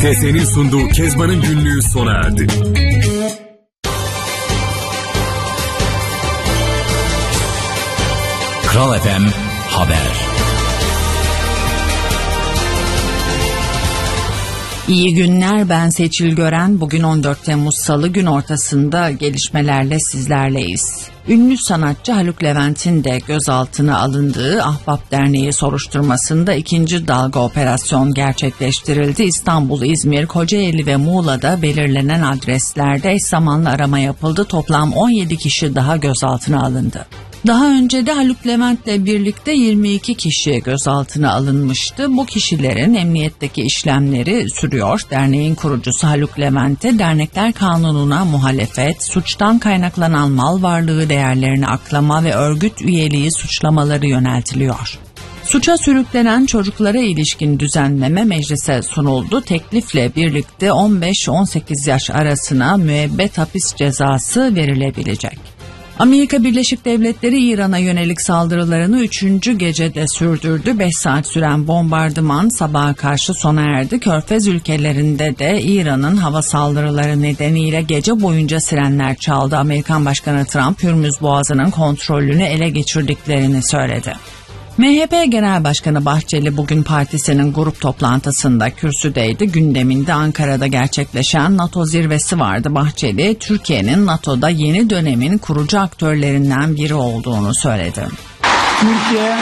TSE'nin sunduğu Kezban'ın günlüğü sona erdi. Kral FM Haber. İyi günler, ben Seçil Gören. Bugün 14 Temmuz Salı, gün ortasında gelişmelerle sizlerleyiz. Ünlü sanatçı Haluk Levent'in de gözaltına alındığı Ahbap Derneği soruşturmasında ikinci dalga operasyon gerçekleştirildi. İstanbul, İzmir, Kocaeli ve Muğla'da belirlenen adreslerde eş zamanlı arama yapıldı. Toplam 17 kişi daha gözaltına alındı. Daha önce de Haluk Levent'le birlikte 22 kişi gözaltına alınmıştı. Bu kişilerin emniyetteki işlemleri sürüyor. Derneğin kurucusu Haluk Levent'e Dernekler Kanunu'na muhalefet, suçtan kaynaklanan mal varlığı değerlerini aklama ve örgüt üyeliği suçlamaları yöneltiliyor. Suça sürüklenen çocuklara ilişkin düzenleme meclise sunuldu. Teklifle birlikte 15-18 yaş arasına müebbet hapis cezası verilebilecek. Amerika Birleşik Devletleri İran'a yönelik saldırılarını 3. gecede sürdürdü. 5 saat süren bombardıman sabaha karşı sona erdi. Körfez ülkelerinde de İran'ın hava saldırıları nedeniyle gece boyunca sirenler çaldı. Amerikan Başkanı Trump, Hürmüz Boğazı'nın kontrolünü ele geçirdiklerini söyledi. MHP Genel Başkanı Bahçeli bugün partisinin grup toplantısında kürsüdeydi. Gündeminde Ankara'da gerçekleşen NATO zirvesi vardı. Bahçeli, Türkiye'nin NATO'da yeni dönemin kurucu aktörlerinden biri olduğunu söyledi. Türkiye,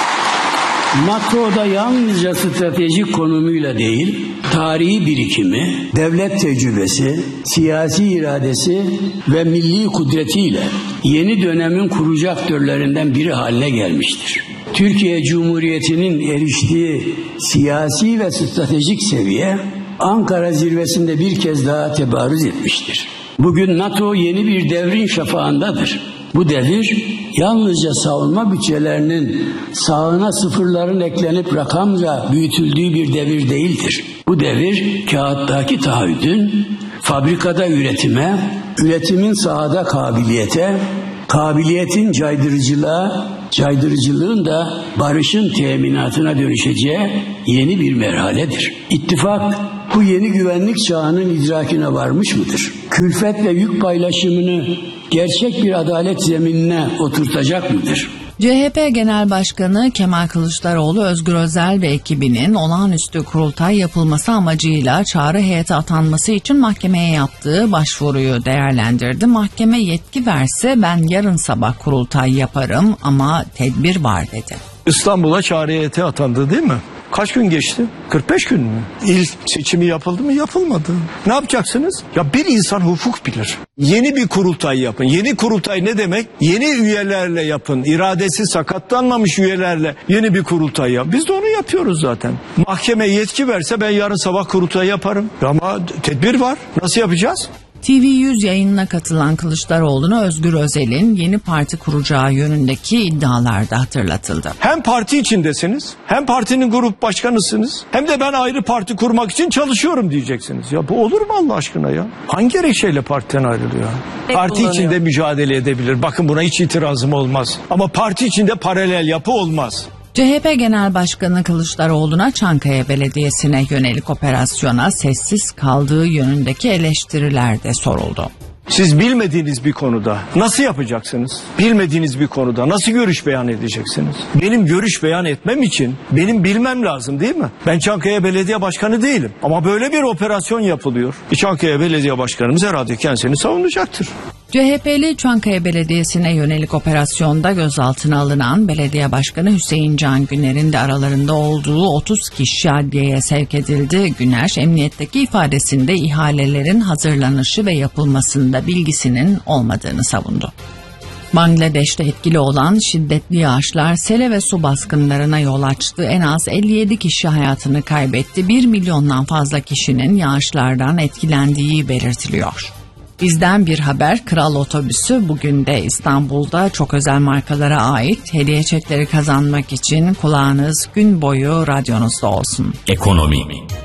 NATO'da yalnızca stratejik konumuyla değil, tarihi birikimi, devlet tecrübesi, siyasi iradesi ve milli kudretiyle yeni dönemin kurucu aktörlerinden biri haline gelmiştir. Türkiye Cumhuriyeti'nin eriştiği siyasi ve stratejik seviye Ankara zirvesinde bir kez daha tebarüz etmiştir. Bugün NATO yeni bir devrin şafağındadır. Bu devir yalnızca savunma bütçelerinin sağına sıfırların eklenip rakamca büyütüldüğü bir devir değildir. Bu devir kağıttaki taahhüdün fabrikada üretime, üretimin sahada kabiliyete, kabiliyetin caydırıcılığa, caydırıcılığın da barışın teminatına dönüşeceği yeni bir merhaledir. İttifak bu yeni güvenlik çağının idrakine varmış mıdır? Külfet ve yük paylaşımını gerçek bir adalet zeminine oturtacak mıdır? CHP Genel Başkanı Kemal Kılıçdaroğlu, Özgür Özel ve ekibinin olağanüstü kurultay yapılması amacıyla çağrı heyeti atanması için mahkemeye yaptığı başvuruyu değerlendirdi. Mahkeme yetki verse ben yarın sabah kurultay yaparım ama tedbir var dedi. İstanbul'a çağrı heyeti atandı değil mi? Kaç gün geçti? 45 gün mü? İl seçimi yapıldı mı? Yapılmadı. Ne yapacaksınız? Ya bir insan hukuk bilir. Yeni bir kurultay yapın. Yeni kurultay ne demek? Yeni üyelerle yapın. İradesi sakatlanmamış üyelerle yeni bir kurultay yap. Biz de onu yapıyoruz zaten. Mahkeme yetki verse ben yarın sabah kurultay yaparım. Ama tedbir var. Nasıl yapacağız? TV100 yayınına katılan Kılıçdaroğlu'na Özgür Özel'in yeni parti kuracağı yönündeki iddialar da hatırlatıldı. Hem parti içindesiniz, hem partinin grup başkanısınız, hem de ben ayrı parti kurmak için çalışıyorum diyeceksiniz. Ya bu olur mu Allah aşkına ya? Hangi gerekçeyle partiden ayrılıyor? Parti içinde mücadele edebilir. Bakın buna hiç itirazım olmaz. Ama parti içinde paralel yapı olmaz. CHP Genel Başkanı Kılıçdaroğlu'na Çankaya Belediyesi'ne yönelik operasyona sessiz kaldığı yönündeki eleştiriler de soruldu. Siz bilmediğiniz bir konuda nasıl yapacaksınız? Bilmediğiniz bir konuda nasıl görüş beyan edeceksiniz? Benim görüş beyan etmem için benim bilmem lazım değil mi? Ben Çankaya Belediye Başkanı değilim. Ama böyle bir operasyon yapılıyor. Çankaya Belediye Başkanımız herhalde kendisini savunacaktır. CHP'li Çankaya Belediyesi'ne yönelik operasyonda gözaltına alınan Belediye Başkanı Hüseyin Can Güner'in de aralarında olduğu 30 kişi adliyeye sevk edildi. Güner, emniyetteki ifadesinde ihalelerin hazırlanışı ve yapılmasında bilgisinin olmadığını savundu. Bangladeş'te etkili olan şiddetli yağışlar sele ve su baskınlarına yol açtı. En az 57 kişi hayatını kaybetti. 1 milyondan fazla kişinin yağışlardan etkilendiği belirtiliyor. Bizden bir haber, Kral Otobüsü bugün de İstanbul'da çok özel markalara ait hediye çekleri kazanmak için kulağınız gün boyu radyonuzda olsun. Ekonomi.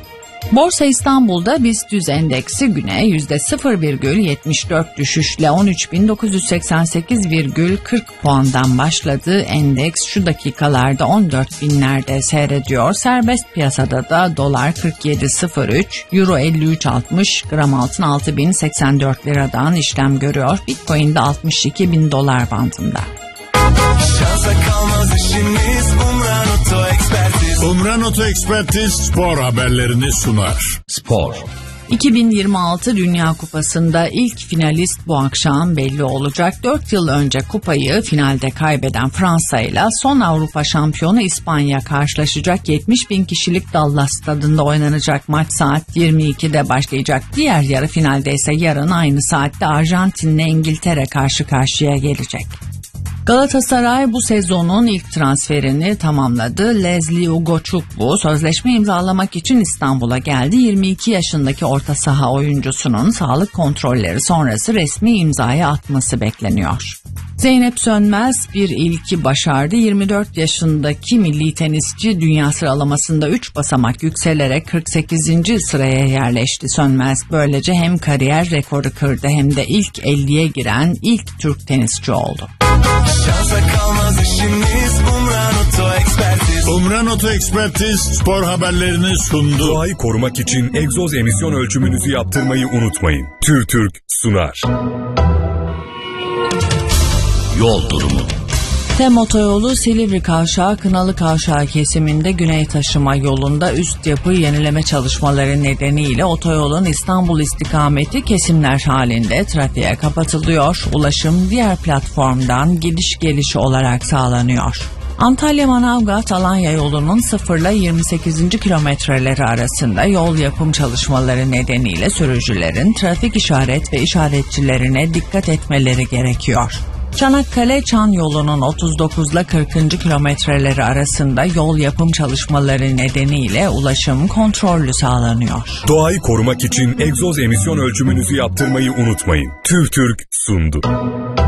Borsa İstanbul'da BIST 100 endeksi güne %0,74 düşüşle 13.988,40 puandan başladı. Endeks şu dakikalarda 14 binlerde seyrediyor. Serbest piyasada da dolar 47.03, euro 53.60, gram altın 6.084 liradan işlem görüyor. Bitcoin de 62.000 dolar bandında. Şansa kalmaz işimiz Umran Oto Ekspertiz spor haberlerini sunar. Spor. 2026 Dünya Kupası'nda ilk finalist bu akşam belli olacak. 4 yıl önce kupayı finalde kaybeden Fransa ile son Avrupa şampiyonu İspanya karşılaşacak. 70 bin kişilik Dallas stadında oynanacak maç saat 22'de başlayacak. Diğer yarı finalde ise yarın aynı saatte Arjantin'le İngiltere karşı karşıya gelecek. Galatasaray bu sezonun ilk transferini tamamladı. Leslie Ugochukwu sözleşme imzalamak için İstanbul'a geldi. 22 yaşındaki orta saha oyuncusunun sağlık kontrolleri sonrası resmi imzaya atması bekleniyor. Zeynep Sönmez bir ilki başardı. 24 yaşındaki milli tenisçi dünya sıralamasında 3 basamak yükselerek 48. sıraya yerleşti. Sönmez böylece hem kariyer rekoru kırdı hem de ilk 50'ye giren ilk Türk tenisçi oldu. Şansa kalmaz işimiz Umran Oto Ekspertiz spor haberlerini sundu. Doğayı korumak için egzoz emisyon ölçümünüzü yaptırmayı unutmayın. TÜRTÜRK sunar. Yol durumu. TEM otoyolu Silivri Kavşağı Kınalı Kavşağı kesiminde güney taşıma yolunda üst yapı yenileme çalışmaları nedeniyle otoyolun İstanbul istikameti kesimler halinde trafiğe kapatılıyor. Ulaşım diğer platformdan gidiş geliş olarak sağlanıyor. Antalya-Manavgat-Alanya yolunun 0 ile 28. kilometreleri arasında yol yapım çalışmaları nedeniyle sürücülerin trafik işaret ve işaretçilerine dikkat etmeleri gerekiyor. Çanakkale-Çan yolunun 39 ile 40. kilometreleri arasında yol yapım çalışmaları nedeniyle ulaşım kontrollü sağlanıyor. Doğayı korumak için egzoz emisyon ölçümünüzü yaptırmayı unutmayın. TÜRTÜRK sundu.